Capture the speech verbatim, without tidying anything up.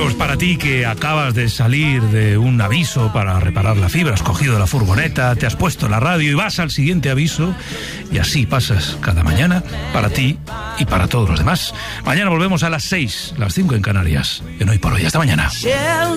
Pues para ti que acabas de salir de un aviso para reparar la fibra, has cogido la furgoneta, te has puesto la radio y vas al siguiente aviso, y así pasas cada mañana para ti y para todos los demás. Mañana volvemos a las seis, las cinco en Canarias, en Hoy por Hoy. Hasta mañana.